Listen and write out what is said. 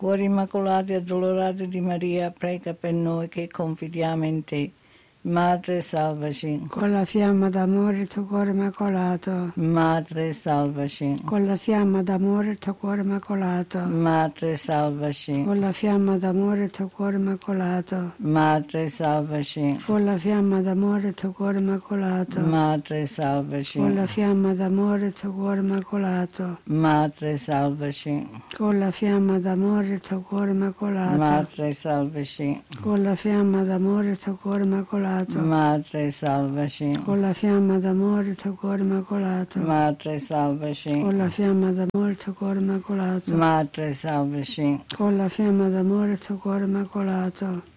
Cuore immacolato e addolorato di Maria, prega per noi che confidiamo in te. Madre, salvaci. Con la fiamma d'amore il tuo cuore immacolato. Madre, salvaci. Con la fiamma d'amore il tuo cuore immacolato. Madre, salvaci. Con la fiamma d'amore il tuo cuore immacolato. Madre, salvaci. Con la fiamma d'amore il tuo cuore immacolato. Madre, salvaci. Con la fiamma d'amore il tuo cuore immacolato. Madre, salvaci. Con la fiamma d'amore il tuo cuore immacolato. Madre, salvaci. Con la fiamma d'amore il tuo cuore immacolato. Madre, salvaci. Con la fiamma d'amore il tuo cuore immacolato. Madre, salvaci. Con la fiamma d'amore il tuo cuore immacolato. Madre, salvaci. Con la fiamma d'amore il tuo cuore immacolato.